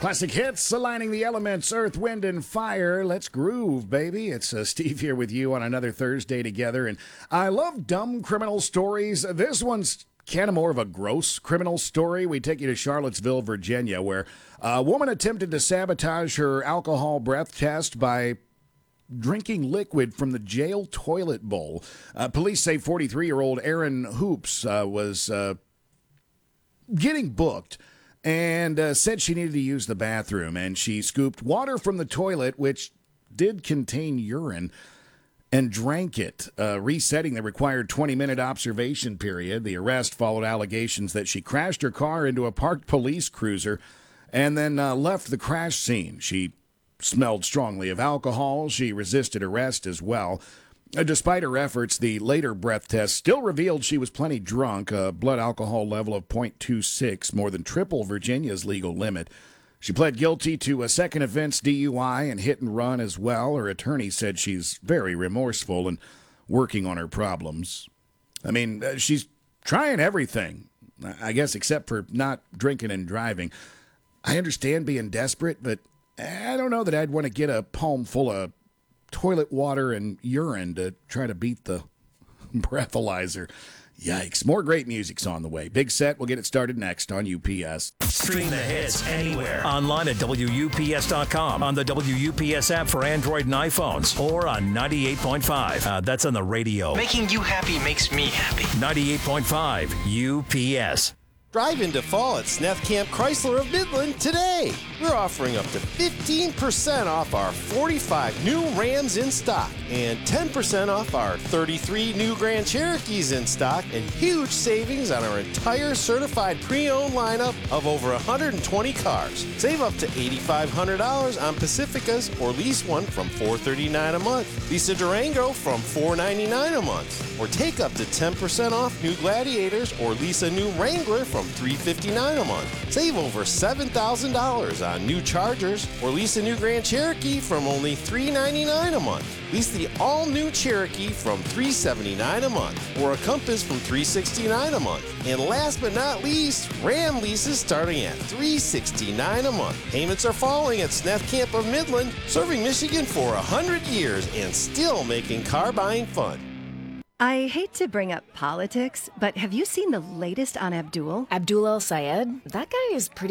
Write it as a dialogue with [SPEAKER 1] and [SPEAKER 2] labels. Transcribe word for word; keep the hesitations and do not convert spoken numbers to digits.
[SPEAKER 1] Classic hits aligning the elements, earth, wind, and fire. Let's groove, baby. It's uh, Steve here with you on another Thursday together. And I love dumb criminal stories. This one's kind of more of a gross criminal story. We take you to Charlottesville, Virginia, where a woman attempted to sabotage her alcohol breath test by drinking liquid from the jail toilet bowl. Uh, police say forty-three-year-old Erin Hoops uh, was uh, getting booked and uh, said she needed to use the bathroom, and she scooped water from the toilet, which did contain urine, and drank it, uh, resetting the required twenty-minute observation period. The arrest followed allegations that she crashed her car into a parked police cruiser and then uh, left the crash scene. She smelled strongly of alcohol. She resisted arrest as well. Uh, despite her efforts, the later breath test still revealed she was plenty drunk, a blood alcohol level of point two six, more than triple Virginia's legal limit. She pled guilty to a second offense D U I and hit and run as well. Her attorney said she's very remorseful and working on her problems. I mean, uh, she's trying everything, I guess, except for not drinking and driving. I understand being desperate, but I don't know that I'd want to get a palm full of toilet water and urine to try to beat the breathalyzer. Yikes. More great music's on the way. Big Set, we'll get it started next on U P S.
[SPEAKER 2] Stream the hits anywhere. Online at W U P S dot com, on the W U P S app for Android and iPhones, or on ninety-eight point five. Uh, that's on the radio.
[SPEAKER 3] Making you happy makes me happy.
[SPEAKER 2] ninety-eight point five U P S.
[SPEAKER 4] Drive into fall at Sneth Camp Chrysler of Midland today. We're offering up to fifteen percent off our forty-five new Rams in stock and ten percent off our thirty-three new Grand Cherokees in stock, and huge savings on our entire certified pre-owned lineup of over one hundred twenty cars. Save up to eight thousand five hundred dollars on Pacificas or lease one from four hundred thirty-nine dollars a month. Lease a Durango from four hundred ninety-nine dollars a month. Or take up to ten percent off new Gladiators or lease a new Wrangler from three hundred fifty-nine dollars a month. Save over seven thousand dollars on new Chargers or lease a new Grand Cherokee from only three hundred ninety-nine dollars a month. Lease the all-new Cherokee from three hundred seventy-nine dollars a month or a Compass from three hundred sixty-nine dollars a month. And last but not least, Ram leases starting at three hundred sixty-nine dollars a month. Payments are falling at Sneth Camp of Midland, serving Michigan for one hundred years and still making car buying fun.
[SPEAKER 5] I hate to bring up politics, but have you seen the latest on Abdul?
[SPEAKER 6] Abdul El Sayed? That guy is pretty